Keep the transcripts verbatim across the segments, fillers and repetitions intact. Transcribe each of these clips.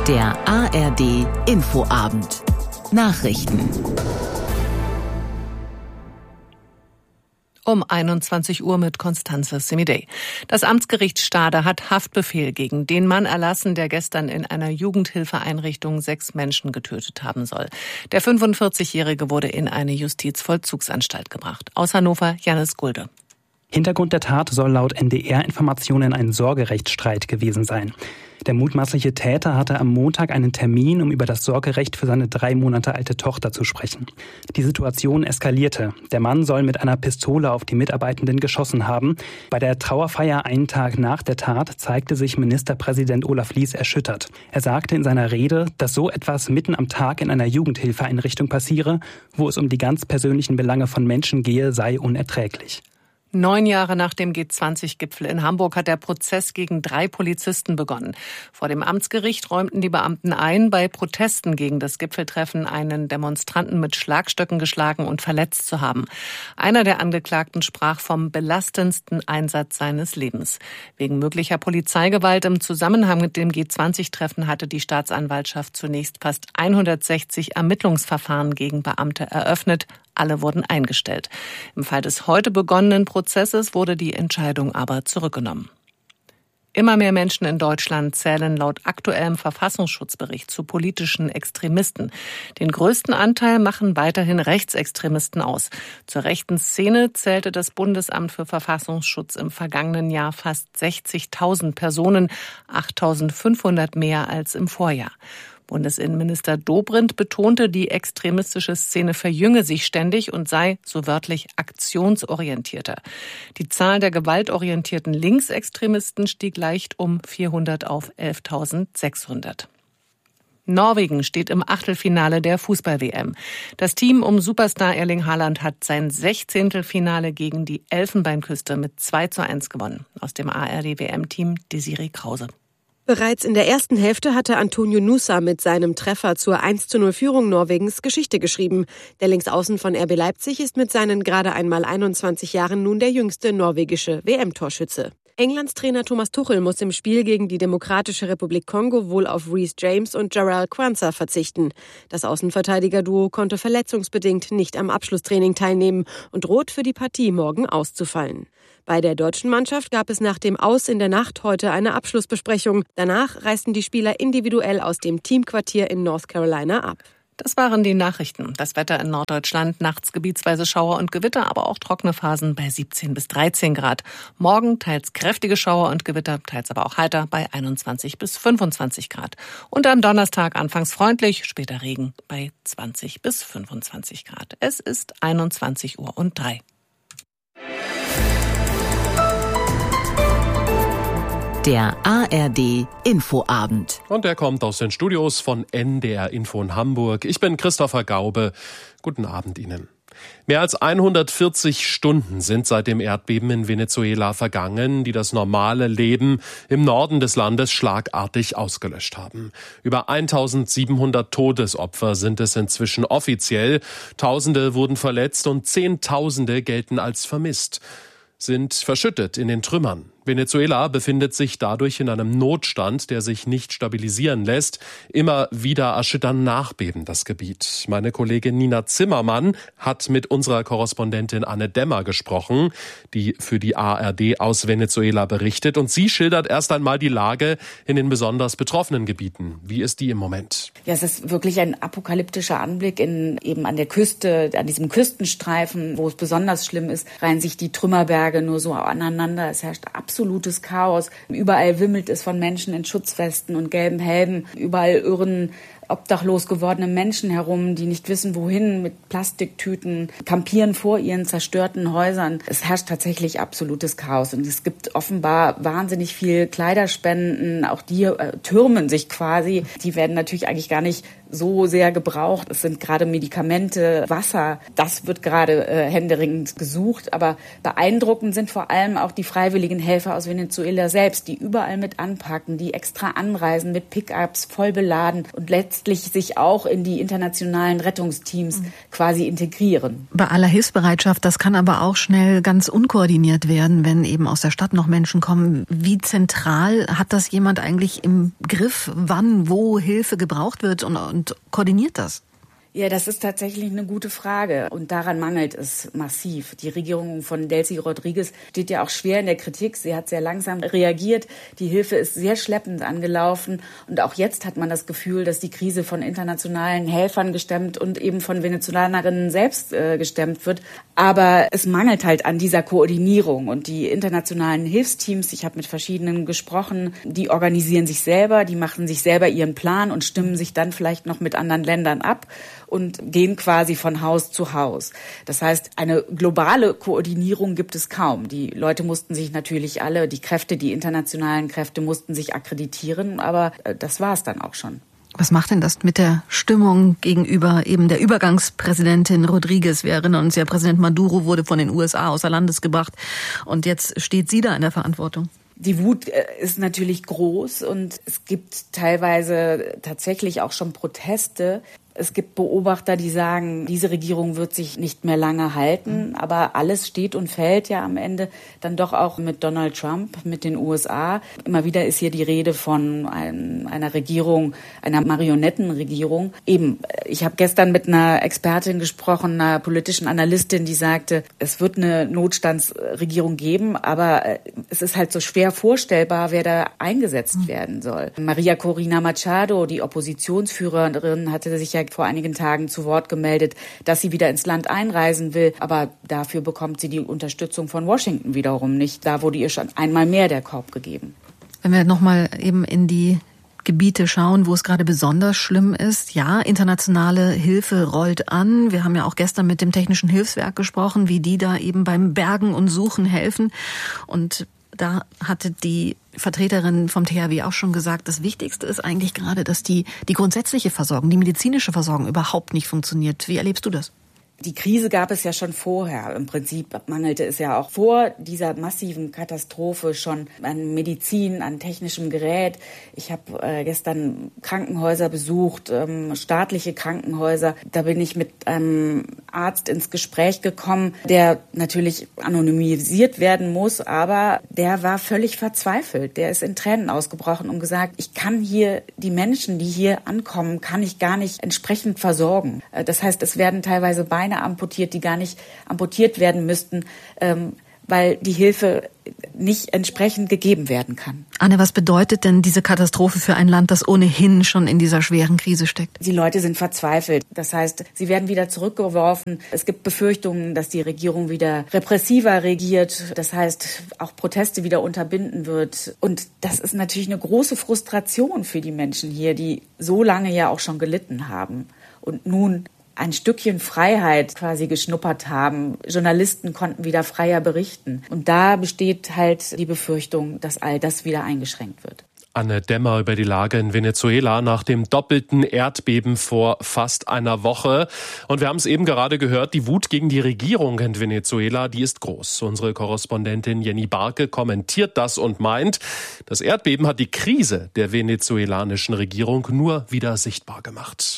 Der A R D Infoabend. Nachrichten. Um einundzwanzig Uhr mit Constanze Semidey. Das Amtsgericht Stade hat Haftbefehl gegen den Mann erlassen, der gestern in einer Jugendhilfeeinrichtung sechs Menschen getötet haben soll. Der fünfundvierzigjährige wurde in eine Justizvollzugsanstalt gebracht. Aus Hannover, Jannis Gulde. Hintergrund der Tat soll laut N D R-Informationen ein Sorgerechtsstreit gewesen sein. Der mutmaßliche Täter hatte am Montag einen Termin, um über das Sorgerecht für seine drei Monate alte Tochter zu sprechen. Die Situation eskalierte. Der Mann soll mit einer Pistole auf die Mitarbeitenden geschossen haben. Bei der Trauerfeier einen Tag nach der Tat zeigte sich Ministerpräsident Olaf Lies erschüttert. Er sagte in seiner Rede, dass so etwas mitten am Tag in einer Jugendhilfeeinrichtung passiere, wo es um die ganz persönlichen Belange von Menschen gehe, sei unerträglich. Neun Jahre nach dem G zwanzig Gipfel in Hamburg hat der Prozess gegen drei Polizisten begonnen. Vor dem Amtsgericht räumten die Beamten ein, bei Protesten gegen das Gipfeltreffen einen Demonstranten mit Schlagstöcken geschlagen und verletzt zu haben. Einer der Angeklagten sprach vom belastendsten Einsatz seines Lebens. Wegen möglicher Polizeigewalt im Zusammenhang mit dem G zwanzig Treffen hatte die Staatsanwaltschaft zunächst fast hundertsechzig Ermittlungsverfahren gegen Beamte eröffnet. Alle wurden eingestellt. Im Fall des heute begonnenen Prozesses wurde die Entscheidung aber zurückgenommen. Immer mehr Menschen in Deutschland zählen laut aktuellem Verfassungsschutzbericht zu politischen Extremisten. Den größten Anteil machen weiterhin Rechtsextremisten aus. Zur rechten Szene zählte das Bundesamt für Verfassungsschutz im vergangenen Jahr fast sechzigtausend Personen, achttausendfünfhundert mehr als im Vorjahr. Bundesinnenminister Dobrindt betonte, die extremistische Szene verjünge sich ständig und sei, so wörtlich, aktionsorientierter. Die Zahl der gewaltorientierten Linksextremisten stieg leicht um vierhundert auf elftausendsechshundert. Norwegen steht im Achtelfinale der Fußball-W M. Das Team um Superstar Erling Haaland hat sein Sechzehntelfinale gegen die Elfenbeinküste mit zwei zu eins gewonnen. Aus dem A R D-W M-Team Desiree Krause. Bereits in der ersten Hälfte hatte Antonio Nusa mit seinem Treffer zur eins zu null Führung Norwegens Geschichte geschrieben. Der Linksaußen von R B Leipzig ist mit seinen gerade einmal einundzwanzig Jahren nun der jüngste norwegische W M-Torschütze. Englands Trainer Thomas Tuchel muss im Spiel gegen die Demokratische Republik Kongo wohl auf Reece James und Jarell Quansah verzichten. Das Außenverteidiger-Duo konnte verletzungsbedingt nicht am Abschlusstraining teilnehmen und droht für die Partie morgen auszufallen. Bei der deutschen Mannschaft gab es nach dem Aus in der Nacht heute eine Abschlussbesprechung. Danach reisten die Spieler individuell aus dem Teamquartier in North Carolina ab. Das waren die Nachrichten. Das Wetter in Norddeutschland, nachts gebietsweise Schauer und Gewitter, aber auch trockene Phasen bei siebzehn bis dreizehn Grad. Morgen teils kräftige Schauer und Gewitter, teils aber auch heiter bei einundzwanzig bis fünfundzwanzig Grad. Und am Donnerstag anfangs freundlich, später Regen bei zwanzig bis fünfundzwanzig Grad. Es ist einundzwanzig Uhr und drei. Der A R D Infoabend. Und der kommt aus den Studios von N D R Info in Hamburg. Ich bin Christopher Gaube. Guten Abend Ihnen. Mehr als hundertvierzig Stunden sind seit dem Erdbeben in Venezuela vergangen, die das normale Leben im Norden des Landes schlagartig ausgelöscht haben. Über eintausendsiebenhundert Todesopfer sind es inzwischen offiziell. Tausende wurden verletzt und Zehntausende gelten als vermisst, sind verschüttet in den Trümmern. Venezuela befindet sich dadurch in einem Notstand, der sich nicht stabilisieren lässt. Immer wieder erschüttern Nachbeben das Gebiet. Meine Kollegin Nina Zimmermann hat mit unserer Korrespondentin Anne Dämmer gesprochen, die für die A R D aus Venezuela berichtet. Und sie schildert erst einmal die Lage in den besonders betroffenen Gebieten. Wie ist die im Moment? Ja, es ist wirklich ein apokalyptischer Anblick in, eben an der Küste, an diesem Küstenstreifen, wo es besonders schlimm ist, reihen sich die Trümmerberge nur so aneinander. Es herrscht absolut Absolutes Chaos. Überall wimmelt es von Menschen in Schutzwesten und gelben Helmen. Überall irren obdachlos gewordene Menschen herum, die nicht wissen, wohin, mit Plastiktüten, campieren vor ihren zerstörten Häusern. Es herrscht tatsächlich absolutes Chaos und es gibt offenbar wahnsinnig viel Kleiderspenden. Auch die äh, türmen sich quasi. Die werden natürlich eigentlich gar nicht so sehr gebraucht. Es sind gerade Medikamente, Wasser. Das wird gerade äh, händeringend gesucht. Aber beeindruckend sind vor allem auch die freiwilligen Helfer aus Venezuela selbst, die überall mit anpacken, die extra anreisen mit Pickups voll beladen und letztlich letztlich sich auch in die internationalen Rettungsteams mhm. quasi integrieren. Bei aller Hilfsbereitschaft, das kann aber auch schnell ganz unkoordiniert werden, wenn eben aus der Stadt noch Menschen kommen. Wie zentral hat das jemand eigentlich im Griff, wann, wo Hilfe gebraucht wird und, und koordiniert das? Ja, das ist tatsächlich eine gute Frage und daran mangelt es massiv. Die Regierung von Delcy Rodriguez steht ja auch schwer in der Kritik. Sie hat sehr langsam reagiert. Die Hilfe ist sehr schleppend angelaufen und auch jetzt hat man das Gefühl, dass die Krise von internationalen Helfern gestemmt und eben von Venezolanerinnen selbst äh, gestemmt wird. Aber es mangelt halt an dieser Koordinierung und die internationalen Hilfsteams, ich habe mit verschiedenen gesprochen, die organisieren sich selber, die machen sich selber ihren Plan und stimmen sich dann vielleicht noch mit anderen Ländern ab und gehen quasi von Haus zu Haus. Das heißt, eine globale Koordinierung gibt es kaum. Die Leute mussten sich natürlich alle, die Kräfte, die internationalen Kräfte mussten sich akkreditieren, aber das war es dann auch schon. Was macht denn das mit der Stimmung gegenüber eben der Übergangspräsidentin Rodriguez? Wir erinnern uns ja, Präsident Maduro wurde von den U S A außer Landes gebracht und jetzt steht sie da in der Verantwortung. Die Wut ist natürlich groß und es gibt teilweise tatsächlich auch schon Proteste. Es gibt Beobachter, die sagen, diese Regierung wird sich nicht mehr lange halten. Aber alles steht und fällt ja am Ende dann doch auch mit Donald Trump, mit den U S A. Immer wieder ist hier die Rede von ein, einer Regierung, einer Marionettenregierung. Eben, ich habe gestern mit einer Expertin gesprochen, einer politischen Analystin, die sagte, es wird eine Notstandsregierung geben, aber es ist halt so schwer vorstellbar, wer da eingesetzt werden soll. Maria Corina Machado, die Oppositionsführerin, hatte sich ja vor einigen Tagen zu Wort gemeldet, dass sie wieder ins Land einreisen will. Aber dafür bekommt sie die Unterstützung von Washington wiederum nicht. Da wurde ihr schon einmal mehr der Korb gegeben. Wenn wir nochmal eben in die Gebiete schauen, wo es gerade besonders schlimm ist. Ja, internationale Hilfe rollt an. Wir haben ja auch gestern mit dem Technischen Hilfswerk gesprochen, wie die da eben beim Bergen und Suchen helfen. Und da hatte die Vertreterin vom T H W auch schon gesagt, das Wichtigste ist eigentlich gerade, dass die, die grundsätzliche Versorgung, die medizinische Versorgung überhaupt nicht funktioniert. Wie erlebst du das? Die Krise gab es ja schon vorher. Im Prinzip mangelte es ja auch vor dieser massiven Katastrophe schon an Medizin, an technischem Gerät. Ich habe äh, gestern Krankenhäuser besucht, ähm, staatliche Krankenhäuser. Da bin ich mit einem Arzt ins Gespräch gekommen, der natürlich anonymisiert werden muss, aber der war völlig verzweifelt. Der ist in Tränen ausgebrochen und gesagt, ich kann hier die Menschen, die hier ankommen, kann ich gar nicht entsprechend versorgen. Äh, das heißt, es werden teilweise Beine amputiert, die gar nicht amputiert werden müssten, ähm, weil die Hilfe nicht entsprechend gegeben werden kann. Anne, was bedeutet denn diese Katastrophe für ein Land, das ohnehin schon in dieser schweren Krise steckt? Die Leute sind verzweifelt. Das heißt, sie werden wieder zurückgeworfen. Es gibt Befürchtungen, dass die Regierung wieder repressiver regiert. Das heißt, auch Proteste wieder unterbinden wird. Und das ist natürlich eine große Frustration für die Menschen hier, die so lange ja auch schon gelitten haben. Und nun ein Stückchen Freiheit quasi geschnuppert haben. Journalisten konnten wieder freier berichten. Und da besteht halt die Befürchtung, dass all das wieder eingeschränkt wird. Anne Dämmer über die Lage in Venezuela nach dem doppelten Erdbeben vor fast einer Woche. Und wir haben es eben gerade gehört, die Wut gegen die Regierung in Venezuela, die ist groß. Unsere Korrespondentin Jenny Barke kommentiert das und meint, das Erdbeben hat die Krise der venezoelanischen Regierung nur wieder sichtbar gemacht.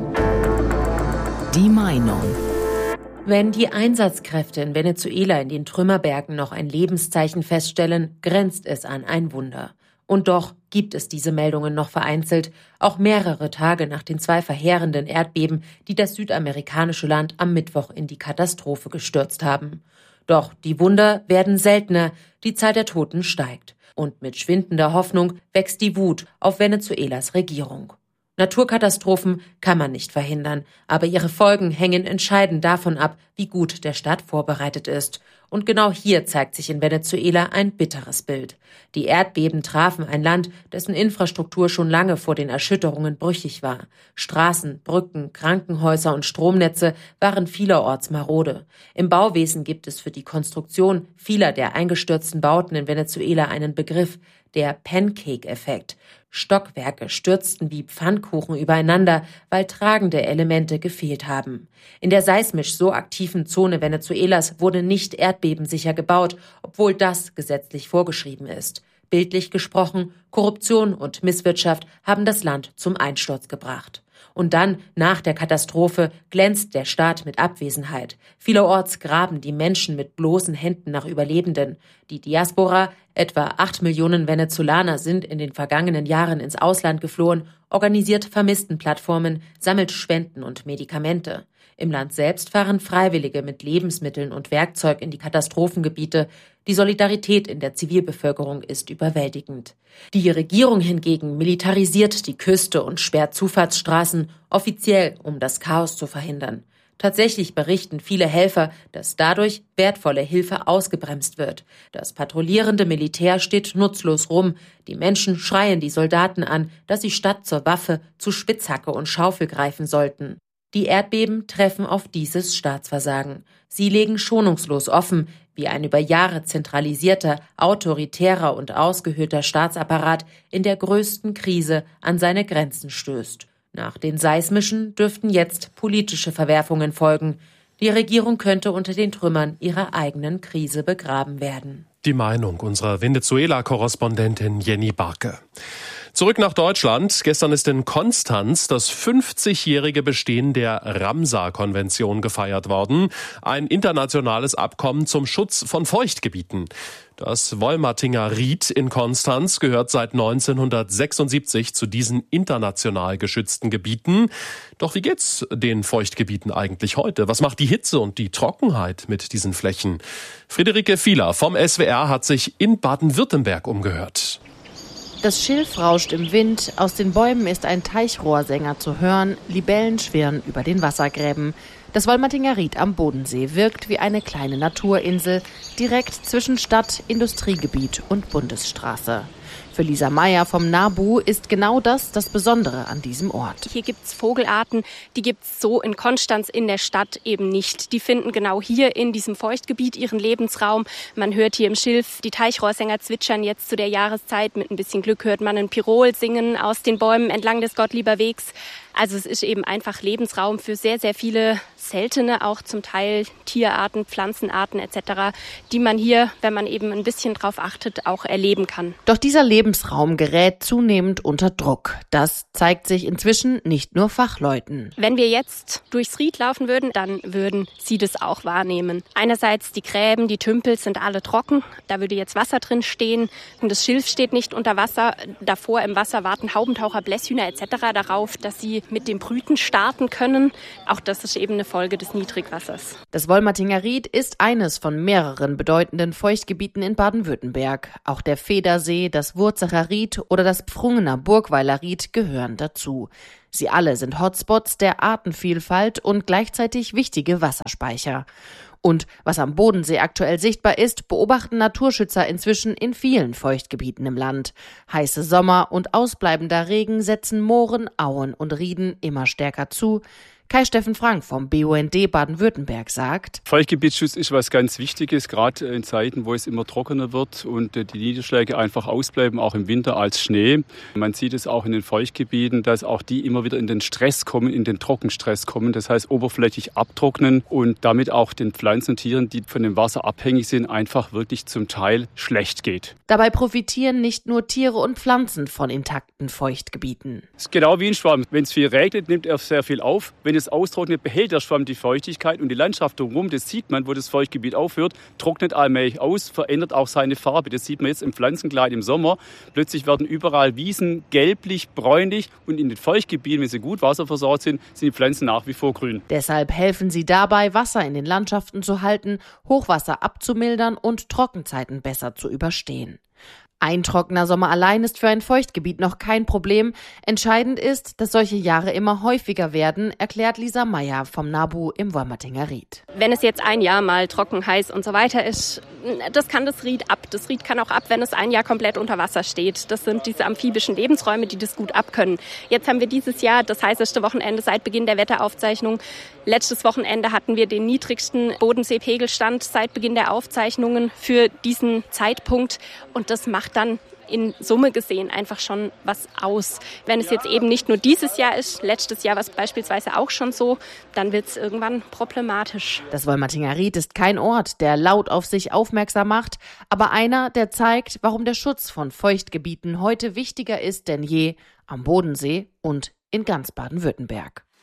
Die Meinung. Wenn die Einsatzkräfte in Venezuela in den Trümmerbergen noch ein Lebenszeichen feststellen, grenzt es an ein Wunder. Und doch gibt es diese Meldungen noch vereinzelt, auch mehrere Tage nach den zwei verheerenden Erdbeben, die das südamerikanische Land am Mittwoch in die Katastrophe gestürzt haben. Doch die Wunder werden seltener, die Zahl der Toten steigt. Und mit schwindender Hoffnung wächst die Wut auf Venezuelas Regierung. Naturkatastrophen kann man nicht verhindern, aber ihre Folgen hängen entscheidend davon ab, wie gut der Staat vorbereitet ist. Und genau hier zeigt sich in Venezuela ein bitteres Bild. Die Erdbeben trafen ein Land, dessen Infrastruktur schon lange vor den Erschütterungen brüchig war. Straßen, Brücken, Krankenhäuser und Stromnetze waren vielerorts marode. Im Bauwesen gibt es für die Konstruktion vieler der eingestürzten Bauten in Venezuela einen Begriff, der Pancake-Effekt. Stockwerke stürzten wie Pfannkuchen übereinander, weil tragende Elemente gefehlt haben. In der seismisch so aktiven Zone Venezuelas wurde nicht erdbebensicher gebaut, obwohl das gesetzlich vorgeschrieben ist. Bildlich gesprochen, Korruption und Misswirtschaft haben das Land zum Einsturz gebracht. Und dann, nach der Katastrophe, glänzt der Staat mit Abwesenheit. Vielerorts graben die Menschen mit bloßen Händen nach Überlebenden. Die Diaspora, etwa acht Millionen Venezolaner sind in den vergangenen Jahren ins Ausland geflohen, organisiert Vermisstenplattformen, sammelt Spenden und Medikamente. Im Land selbst fahren Freiwillige mit Lebensmitteln und Werkzeug in die Katastrophengebiete. Die Solidarität in der Zivilbevölkerung ist überwältigend. Die Regierung hingegen militarisiert die Küste und sperrt Zufahrtsstraßen, offiziell, um das Chaos zu verhindern. Tatsächlich berichten viele Helfer, dass dadurch wertvolle Hilfe ausgebremst wird. Das patrouillierende Militär steht nutzlos rum. Die Menschen schreien die Soldaten an, dass sie statt zur Waffe zu Spitzhacke und Schaufel greifen sollten. Die Erdbeben treffen auf dieses Staatsversagen. Sie legen schonungslos offen, wie ein über Jahre zentralisierter, autoritärer und ausgehöhlter Staatsapparat in der größten Krise an seine Grenzen stößt. Nach den seismischen dürften jetzt politische Verwerfungen folgen. Die Regierung könnte unter den Trümmern ihrer eigenen Krise begraben werden. Die Meinung unserer Venezuela-Korrespondentin Jenny Barke. Zurück nach Deutschland. Gestern ist in Konstanz das fünfzigjährige Bestehen der Ramsar-Konvention gefeiert worden. Ein internationales Abkommen zum Schutz von Feuchtgebieten. Das Wolmertinger Ried in Konstanz gehört seit neunzehnhundertsechsundsiebzig zu diesen international geschützten Gebieten. Doch wie geht's den Feuchtgebieten eigentlich heute? Was macht die Hitze und die Trockenheit mit diesen Flächen? Friederike Fieler vom S W R hat sich in Baden-Württemberg umgehört. Das Schilf rauscht im Wind, aus den Bäumen ist ein Teichrohrsänger zu hören, Libellen schwirren über den Wassergräben. Das Wolmertinger Ried am Bodensee wirkt wie eine kleine Naturinsel, direkt zwischen Stadt, Industriegebiet und Bundesstraße. Für Lisa Meyer vom NABU ist genau das das Besondere an diesem Ort. Hier gibt es Vogelarten, die gibt es so in Konstanz in der Stadt eben nicht. Die finden genau hier in diesem Feuchtgebiet ihren Lebensraum. Man hört hier im Schilf die Teichrohrsänger zwitschern jetzt zu der Jahreszeit. Mit ein bisschen Glück hört man ein Pirol singen aus den Bäumen entlang des Gottlieber Wegs. Also es ist eben einfach Lebensraum für sehr, sehr viele seltene, auch zum Teil Tierarten, Pflanzenarten et cetera, die man hier, wenn man eben ein bisschen drauf achtet, auch erleben kann. Doch dieser Lebensraum gerät zunehmend unter Druck. Das zeigt sich inzwischen nicht nur Fachleuten. Wenn wir jetzt durchs Ried laufen würden, dann würden Sie das auch wahrnehmen. Einerseits die Gräben, die Tümpel sind alle trocken. Da würde jetzt Wasser drin stehen. Und das Schilf steht nicht unter Wasser. Davor im Wasser warten Haubentaucher, Blässhühner et cetera darauf, dass sie mit dem Brüten starten können. Auch das ist eben eine Folge des Niedrigwassers. Das Wolmertinger Ried ist eines von mehreren bedeutenden Feuchtgebieten in Baden-Württemberg. Auch der Federsee, das Wurzacher Ried oder das Pfrungener Burgweiler Ried gehören dazu. Sie alle sind Hotspots der Artenvielfalt und gleichzeitig wichtige Wasserspeicher. Und was am Bodensee aktuell sichtbar ist, beobachten Naturschützer inzwischen in vielen Feuchtgebieten im Land. Heiße Sommer und ausbleibender Regen setzen Mooren, Auen und Rieden immer stärker zu. Kai-Steffen Frank vom B U N D Baden-Württemberg sagt: Feuchtgebietsschutz ist was ganz Wichtiges, gerade in Zeiten, wo es immer trockener wird und die Niederschläge einfach ausbleiben, auch im Winter als Schnee. Man sieht es auch in den Feuchtgebieten, dass auch die immer wieder in den Stress kommen, in den Trockenstress kommen. Das heißt, oberflächlich abtrocknen und damit auch den Pflanzen und Tieren, die von dem Wasser abhängig sind, einfach wirklich zum Teil schlecht geht. Dabei profitieren nicht nur Tiere und Pflanzen von intakten Feuchtgebieten. Es ist genau wie ein Schwamm. Wenn es viel regnet, nimmt er sehr viel auf. Wenn es austrocknet, behält der Schwamm die Feuchtigkeit und die Landschaft drumherum, das sieht man, wo das Feuchtgebiet aufhört, trocknet allmählich aus, verändert auch seine Farbe. Das sieht man jetzt im Pflanzenkleid im Sommer. Plötzlich werden überall Wiesen gelblich, bräunlich und in den Feuchtgebieten, wenn sie gut wasserversorgt sind, sind die Pflanzen nach wie vor grün. Deshalb helfen sie dabei, Wasser in den Landschaften zu halten, Hochwasser abzumildern und Trockenzeiten besser zu überstehen. Ein trockener Sommer allein ist für ein Feuchtgebiet noch kein Problem. Entscheidend ist, dass solche Jahre immer häufiger werden, erklärt Lisa Meyer vom NABU im Wolmertinger Ried. Wenn es jetzt ein Jahr mal trocken, heiß und so weiter ist, das kann das Ried ab. Das Ried kann auch ab, wenn es ein Jahr komplett unter Wasser steht. Das sind diese amphibischen Lebensräume, die das gut abkönnen. Jetzt haben wir dieses Jahr das heißeste Wochenende seit Beginn der Wetteraufzeichnung. Letztes Wochenende hatten wir den niedrigsten Bodenseepegelstand seit Beginn der Aufzeichnungen für diesen Zeitpunkt. Und das macht dann in Summe gesehen einfach schon was aus. Wenn es jetzt eben nicht nur dieses Jahr ist, letztes Jahr war es beispielsweise auch schon so, dann wird es irgendwann problematisch. Das Wolmertinger Ried ist kein Ort, der laut auf sich aufmerksam macht, aber einer, der zeigt, warum der Schutz von Feuchtgebieten heute wichtiger ist denn je am Bodensee und in ganz Baden-Württemberg.